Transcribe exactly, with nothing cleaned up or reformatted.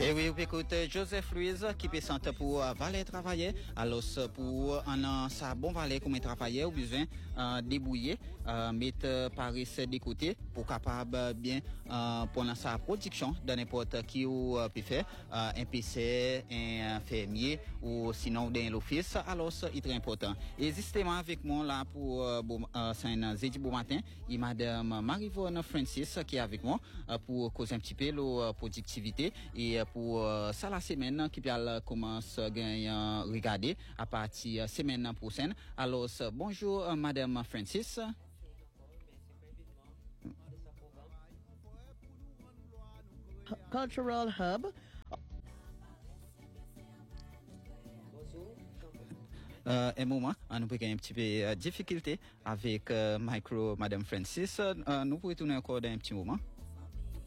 Et oui, écoute, Joseph Louise qui peut sentir pour euh, valer travailler. Alors, pour un sa bon valet comme travailler, ou besoin euh, débrouiller, euh, mettre euh, Paris de côté pour capable bien euh, pendant sa production de n'importe qui ou euh, peut faire euh, un P C, un fermier ou sinon dans l'office. Alors, c'est très important. Et justement avec moi là pour euh, bon, euh, c'est un jeudi bon matin, et Madame Marie-Vonne Francis qui est avec moi euh, pour causer un petit peu la productivité et pour euh, ça la semaine qui va commencer à euh, regarder à partir de semaine prochaine. Alors bonjour euh, Madame Francis. Cultural Hub. Euh, un moment, nous pouvons un petit peu de difficulté avec euh, micro Madame Francis. Euh, nous pouvons tourner encore d'un petit moment.